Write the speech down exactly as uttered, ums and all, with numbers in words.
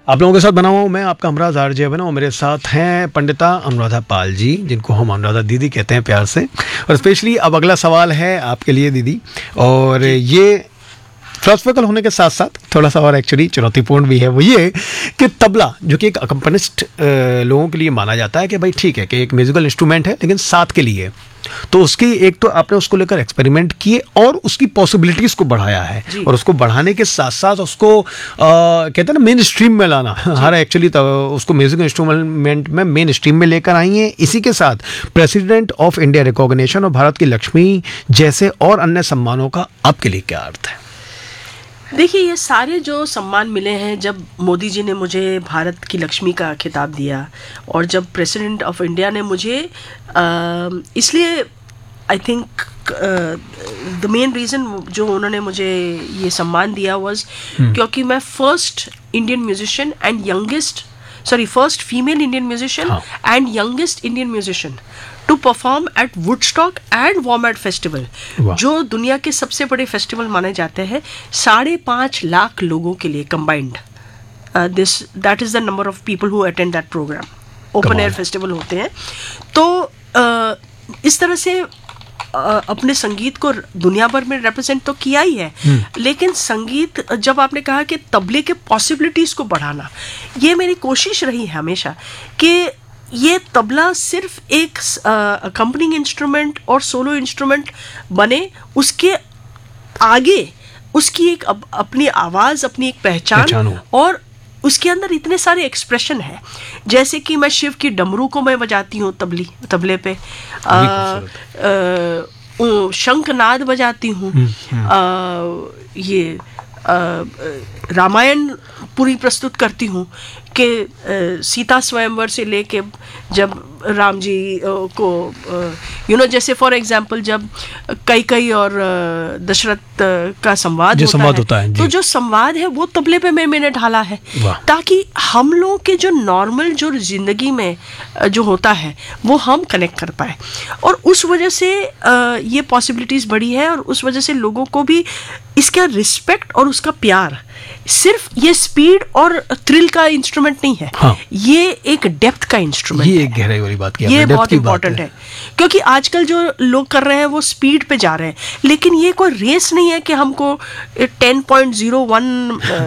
आप लोगों के साथ बना हुआ हूँ मैं आपका हमराज आरजे बना, और मेरे साथ हैं पंडिता अनुराधा पाल जी, जिनको हम अनुराधा दीदी कहते हैं प्यार से। और स्पेशली अब अगला सवाल है आपके लिए दीदी, और ये फिलोसफिकल होने के साथ साथ थोड़ा सा और एक्चुअली चुनौतीपूर्ण भी है। वो ये कि तबला, जो कि एक अकम्पनिस्ट लोगों के लिए माना जाता है कि भाई ठीक है कि एक म्यूजिकल इंस्ट्रूमेंट है लेकिन साथ के लिए, तो उसकी एक तो आपने उसको लेकर एक्सपेरिमेंट किए और उसकी पॉसिबिलिटीज़ को बढ़ाया है, और उसको बढ़ाने के साथ साथ उसको आ, कहते हैं ना मेन स्ट्रीम में लाना। हर एक्चुअली उसको म्यूजिकल इंस्ट्रूमेंट में मेन स्ट्रीम में लेकर आई हैं। इसी के साथ प्रेसिडेंट ऑफ इंडिया रिकॉग्निशन और भारत की लक्ष्मी जैसे और अन्य सम्मानों का आपके लिए क्या अर्थ है? देखिए, ये सारे जो सम्मान मिले हैं, जब मोदी जी ने मुझे भारत की लक्ष्मी का खिताब दिया और जब प्रेसिडेंट ऑफ इंडिया ने मुझे इसलिए I think the main reason जो उन्होंने मुझे ये सम्मान दिया वाज क्योंकि मैं first Indian musician and youngest sorry first female Indian musician and youngest Indian musician to perform at Woodstock and वॉर्मेट festival, जो दुनिया के सबसे बड़े फेस्टिवल माने जाते हैं, साढ़े पाँच लाख लोगों के लिए combined. This that is the number of people who attend that programme. Open air festival होते हैं। तो uh, इस तरह से uh, अपने संगीत को दुनिया भर में रिप्रेजेंट तो किया ही है, hmm. लेकिन संगीत, जब आपने कहा कि तबले के पॉसिबिलिटीज़ को बढ़ाना, ये मेरी कोशिश रही है हमेशा कि ये तबला सिर्फ एक अकम्पनिंग uh, इंस्ट्रूमेंट और सोलो इंस्ट्रूमेंट बने, उसके आगे उसकी एक अप, अपनी आवाज़, अपनी एक पहचान, और उसके अंदर इतने सारे एक्सप्रेशन है। जैसे कि मैं शिव की डमरू को मैं बजाती हूँ तबली तबले पे, आ, आ, शंखनाद बजाती हूँ, ये रामायण पूरी प्रस्तुत करती हूँ कि सीता स्वयंवर से लेके जब राम जी को यू नो जैसे फॉर एग्जांपल जब कैकेयी और दशरथ का संवाद होता, संवाद है, होता है तो जो संवाद है वो तबले पे मैं मैंने ढाला है, ताकि हम लोग के जो नॉर्मल जो जिंदगी में जो होता है वो हम कनेक्ट कर पाए। और उस वजह से ये पॉसिबिलिटीज़ बढ़ी है, और उस वजह से लोगों को भी इसका रिस्पेक्ट और उसका प्यार, सिर्फ ये स्पीड और थ्रिल का इंस्ट्रूमेंट नहीं है, हाँ। ये एक डेप्थ का इंस्ट्रूमेंट है। ये एक गहराई वाली बात की, ये बहुत इंपॉर्टेंट है, क्योंकि आजकल जो लोग कर रहे हैं वो स्पीड पे जा रहे हैं, लेकिन ये कोई रेस नहीं है कि हमको टेन पॉइंट ज़ीरो वन